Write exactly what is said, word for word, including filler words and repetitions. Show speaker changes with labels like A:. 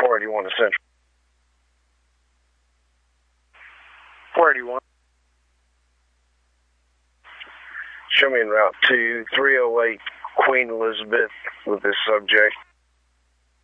A: four eighty-one to Central. four eighty-one. Show me in route two, three oh eight Queen Elizabeth with this subject.